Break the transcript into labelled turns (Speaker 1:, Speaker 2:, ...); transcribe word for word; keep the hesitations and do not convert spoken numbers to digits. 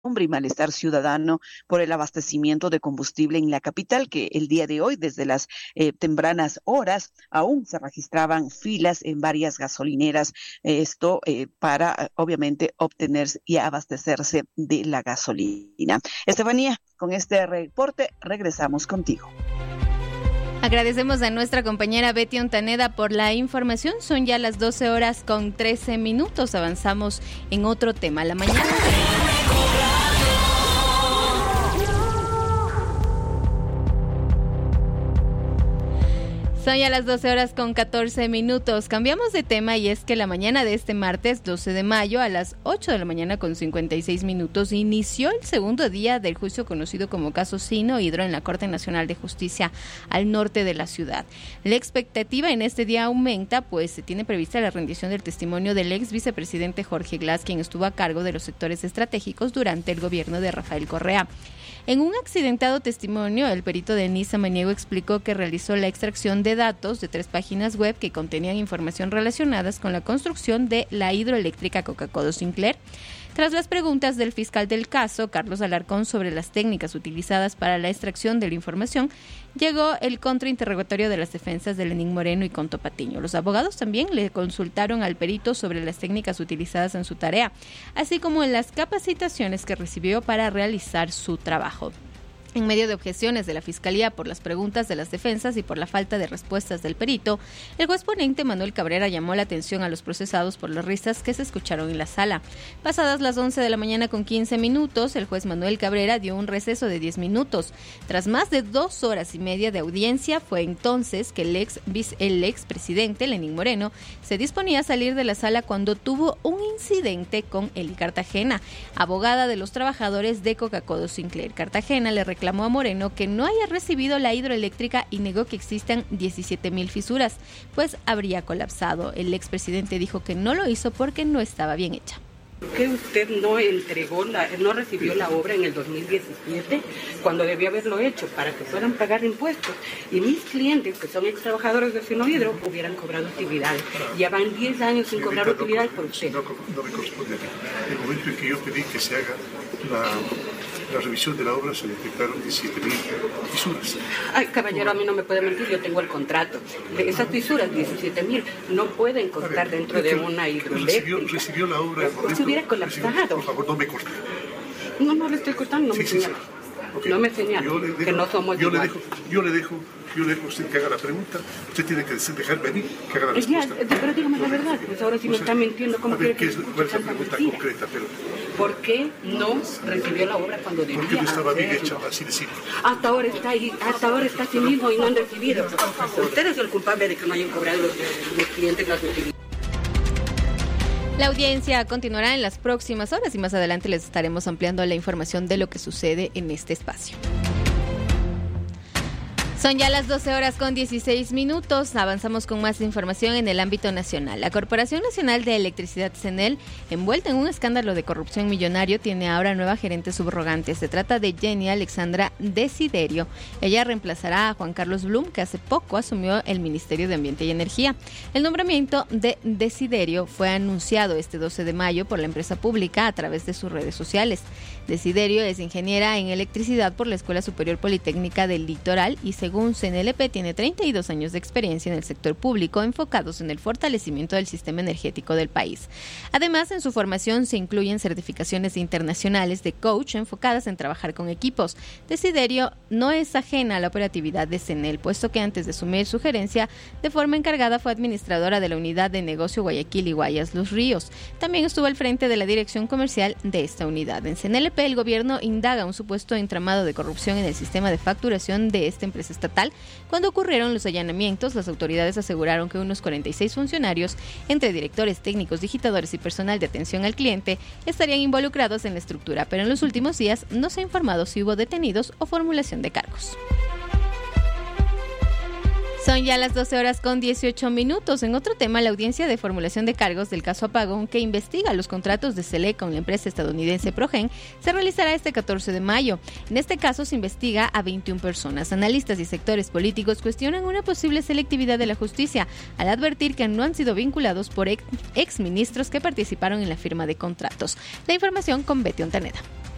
Speaker 1: y malestar ciudadano por el abastecimiento de combustible en la capital, que el día de hoy, desde las eh, tempranas horas, aún se registraban filas en varias gasolineras, eh, esto eh, para obviamente obtener y abastecerse de la gasolina. Estefanía, con este reporte regresamos contigo.
Speaker 2: Agradecemos a nuestra compañera Betty Ontaneda por la información. Son ya las doce horas con trece minutos. Avanzamos en otro tema. La mañana. Son ya las doce horas con catorce minutos. Cambiamos de tema y es que la mañana de este martes doce de mayo a las ocho de la mañana con cincuenta y seis minutos inició el segundo día del juicio conocido como caso Sino Hidro en la Corte Nacional de Justicia al norte de la ciudad. La expectativa en este día aumenta, pues se tiene prevista la rendición del testimonio del ex vicepresidente Jorge Glass, quien estuvo a cargo de los sectores estratégicos durante el gobierno de Rafael Correa. En un accidentado testimonio, el perito Denis Samaniego explicó que realizó la extracción de datos de tres páginas web que contenían información relacionadas con la construcción de la hidroeléctrica Coca-Cola Sinclair. Tras las preguntas del fiscal del caso, Carlos Alarcón, sobre las técnicas utilizadas para la extracción de la información, llegó el contrainterrogatorio de las defensas de Lenín Moreno y Conto Patiño. Los abogados también le consultaron al perito sobre las técnicas utilizadas en su tarea, así como en las capacitaciones que recibió para realizar su trabajo. En medio de objeciones de la Fiscalía por las preguntas de las defensas y por la falta de respuestas del perito, el juez ponente Manuel Cabrera llamó la atención a los procesados por las risas que se escucharon en la sala. Pasadas las once de la mañana con quince minutos, el juez Manuel Cabrera dio un receso de diez minutos. Tras más de dos horas y media de audiencia, fue entonces que el ex, el ex presidente Lenín Moreno se disponía a salir de la sala cuando tuvo un incidente con Eli Cartagena, abogada de los trabajadores de Coca-Cola Sinclair. Cartagena le reclamó reclamó a Moreno que no haya recibido la hidroeléctrica y negó que existan diecisiete mil fisuras, pues habría colapsado. El expresidente dijo que no lo hizo porque no estaba bien hecha.
Speaker 3: ¿Por qué usted no entregó, la, no recibió la obra en el dos mil diecisiete cuando debió haberlo hecho para que puedan pagar impuestos? Y mis clientes, que son ex trabajadores de Sino Hidro, hubieran cobrado utilidades. Ya van diez años sin cobrar utilidades por usted.
Speaker 4: No, no me corresponde. En el momento en que yo pedí que se haga la... la revisión de la obra, se detectaron diecisiete mil fisuras.
Speaker 3: Ay, caballero, a mí no me puede mentir, yo tengo el contrato. De esas fisuras, diecisiete mil, no pueden constar ver, dentro de una hidroeléctrica.
Speaker 4: Recibió, recibió la obra...
Speaker 3: Pues se hubiera colapsado.
Speaker 4: Recibió, por favor, no me corte.
Speaker 3: No, no le estoy cortando, no sí, me sí, señala. Sí. Okay. No me señala, que no somos
Speaker 4: yo
Speaker 3: iguales.
Speaker 4: Le dejo, yo le dejo... Yo le dejo a usted que haga la pregunta, usted tiene que dejarme a mí que haga la respuesta.
Speaker 3: Ya, pero dígame la verdad, pues ahora sí me está mintiendo. ¿Cómo quiere que escuche
Speaker 4: ¿Cuál es la pregunta mentira? Concreta? Pero,
Speaker 3: ¿por qué no recibió la obra cuando debía?
Speaker 4: Porque no estaba
Speaker 3: hacerlo?
Speaker 4: bien hecha, así de simple.
Speaker 3: Hasta ahora está ahí, hasta ahora está así mismo y no han recibido. Usted es el culpable de que no hayan cobrado los, los clientes las utilidades.
Speaker 2: La audiencia continuará en las próximas horas y más adelante les estaremos ampliando la información de lo que sucede en este espacio. Son ya las doce horas con dieciséis minutos. Avanzamos con más información en el ámbito nacional. La Corporación Nacional de Electricidad CENEL, envuelta en un escándalo de corrupción millonario, tiene ahora nueva gerente subrogante. Se trata de Jenny Alexandra Desiderio. Ella reemplazará a Juan Carlos Blum, que hace poco asumió el Ministerio de Ambiente y Energía. El nombramiento de Desiderio fue anunciado este doce de mayo por la empresa pública a través de sus redes sociales. Desiderio es ingeniera en electricidad por la Escuela Superior Politécnica del Litoral y según C N L P tiene treinta y dos años de experiencia en el sector público enfocados en el fortalecimiento del sistema energético del país. Además, en su formación se incluyen certificaciones internacionales de coach enfocadas en trabajar con equipos. Desiderio no es ajena a la operatividad de CENEL, puesto que antes de asumir su gerencia de forma encargada fue administradora de la unidad de negocio Guayaquil y Guayas Los Ríos. También estuvo al frente de la dirección comercial de esta unidad. En C N L P el gobierno indaga un supuesto entramado de corrupción en el sistema de facturación de esta empresa estatal. Cuando ocurrieron los allanamientos, las autoridades aseguraron que unos cuarenta y seis funcionarios, entre directores técnicos, digitadores y personal de atención al cliente, estarían involucrados en la estructura, pero en los últimos días no se ha informado si hubo detenidos o formulación de cargos. Son ya las doce horas con dieciocho minutos. En otro tema, la audiencia de formulación de cargos del caso Apagón, que investiga los contratos de Selec con la empresa estadounidense Progen, se realizará este catorce de mayo. En este caso se investiga a veintiuna personas. Analistas y sectores políticos cuestionan una posible selectividad de la justicia al advertir que no han sido vinculados por ex, exministros que participaron en la firma de contratos. La información con Betty Ontaneda.